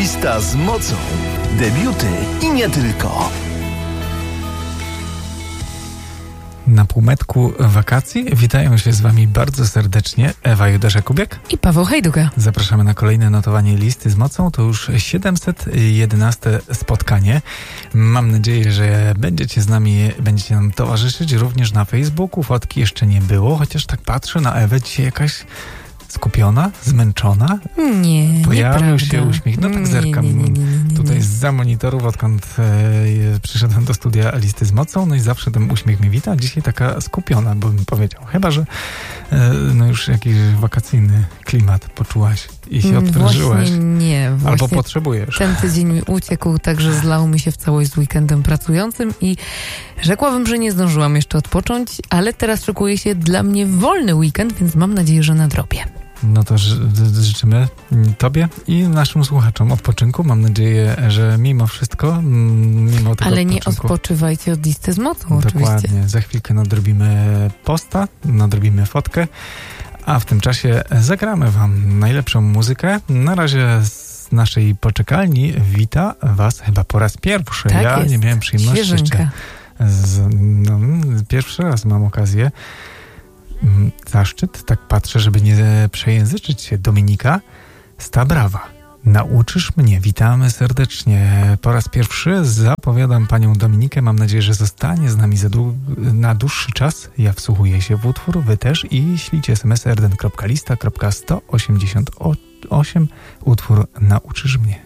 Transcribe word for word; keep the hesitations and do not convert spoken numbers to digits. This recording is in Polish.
Lista z mocą. Debiuty i nie tylko. Na półmetku wakacji witają się z Wami bardzo serdecznie Ewa Judasz-Jakubiak i Paweł Hajduga. Zapraszamy na kolejne notowanie Listy z mocą. To już siedemset jedenaste spotkanie. Mam nadzieję, że będziecie z nami, będziecie nam towarzyszyć również na Facebooku. Fotki jeszcze nie było, chociaż tak patrzę na Ewę, dzisiaj jakaś skupiona, zmęczona. Nie, Pojawił się nieprawda. uśmiech. No tak zerkam nie, nie, nie, nie, nie. tutaj zza monitorów, odkąd e, przyszedłem do studia Listy z mocą, no i zawsze ten uśmiech mnie wita. Dzisiaj taka skupiona, bym powiedział. Chyba, że e, no już jakiś wakacyjny klimat poczułaś i się odprężyłaś. Właśnie nie. Właśnie albo potrzebujesz. Ten tydzień mi uciekł, także zlał mi się w całość z weekendem pracującym i rzekłabym, że nie zdążyłam jeszcze odpocząć, ale teraz szykuje się dla mnie wolny weekend, więc mam nadzieję, że nadrobię. No to ży- życzymy Tobie i naszym słuchaczom odpoczynku. Mam nadzieję, że mimo wszystko, mimo tego Ale nie odpoczynku, odpoczywajcie od Listy z mocą, oczywiście. dokładnie. Za chwilkę nadrobimy posta, nadrobimy fotkę, a w tym czasie zagramy Wam najlepszą muzykę. Na razie z naszej poczekalni wita Was chyba po raz pierwszy. Tak ja jest. nie miałem przyjemności Świeżynka. jeszcze. Z, no, pierwszy raz mam okazję. Zaszczyt, tak patrzę, żeby nie przejęzyczyć się. Dominika Stabrawa. Nauczysz mnie. Witamy serdecznie. Po raz pierwszy zapowiadam panią Dominikę. Mam nadzieję, że zostanie z nami za dłu- na dłuższy czas. Ja wsłuchuję się w utwór, wy też i ślijcie es em es erden kropka lista kropka sto osiemdziesiąt osiem. Utwór Nauczysz mnie.